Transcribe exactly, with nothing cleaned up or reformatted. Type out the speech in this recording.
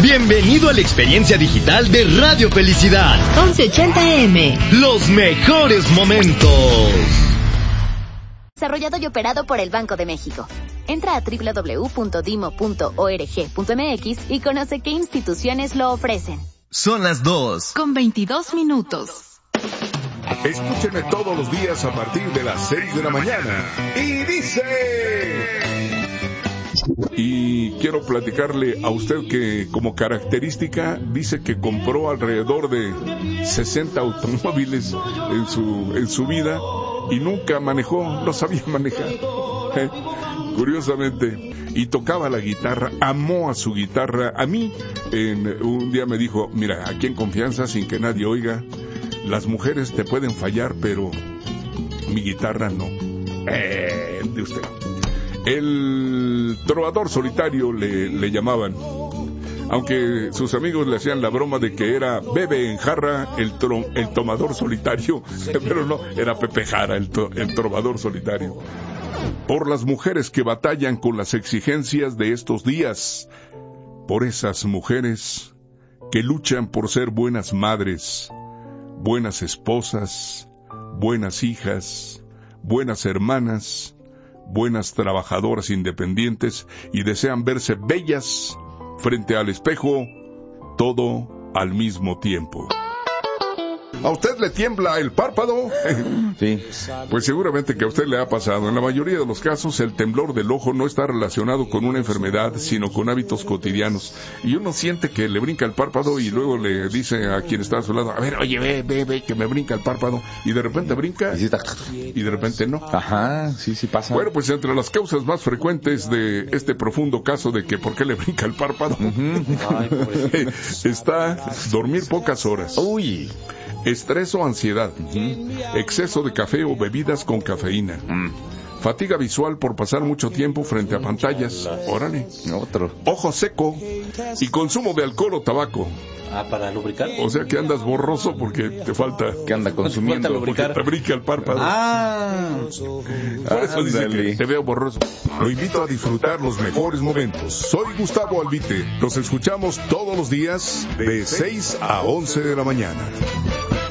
Bienvenido a la experiencia digital de Radio Felicidad. once ochenta A M. Los mejores momentos. Desarrollado y operado por el Banco de México. Entra a doble u doble u doble u punto dimo punto org punto eme equis y conoce qué instituciones lo ofrecen. Son las dos. Con veintidós minutos. Escúcheme todos los días a partir de las seis de la mañana. Y dice... Y quiero platicarle a usted que como característica dice que compró alrededor de sesenta automóviles en su, en su vida y nunca manejó, no sabía manejar. ¿Eh? Curiosamente, y tocaba la guitarra, amó a su guitarra. A mí, en, un día me dijo, mira, aquí en confianza, sin que nadie oiga, las mujeres te pueden fallar, pero mi guitarra no. Eh, de usted. El trovador solitario le, le llamaban, aunque sus amigos le hacían la broma de que era Bebe en Jarra, el, tro, el tomador solitario, pero no, era Pepe Jara, el, to, el trovador solitario. Por las mujeres que batallan con las exigencias de estos días, por esas mujeres que luchan por ser buenas madres, buenas esposas, buenas hijas, buenas hermanas, buenas trabajadoras independientes y desean verse bellas frente al espejo, todo al mismo tiempo. ¿A usted le tiembla el párpado? Sí. Pues seguramente que a usted le ha pasado. En la mayoría de los casos, el temblor del ojo no está relacionado con una enfermedad, sino con hábitos cotidianos. Y uno siente que le brinca el párpado y luego le dice a quien está a su lado, a ver, oye, ve, ve, ve, que me brinca el párpado. Y de repente brinca y de repente no. Ajá, sí, sí pasa. Bueno, pues entre las causas más frecuentes de este profundo caso de que por qué le brinca el párpado, uh-huh. está dormir pocas horas. Uy. Estrés o ansiedad, uh-huh. exceso de café o bebidas con cafeína, uh-huh. fatiga visual por pasar mucho tiempo frente a pantallas, órale, otro, ojo seco y consumo de alcohol o tabaco. Ah, para lubricar. O sea que andas borroso porque te falta. Que anda consumiendo. Te porque te brinca el párpado. Ah. Por eso dice que te veo borroso. Lo invito a disfrutar los mejores momentos. Soy Gustavo Albite. Los escuchamos todos los días de seis a once de la mañana.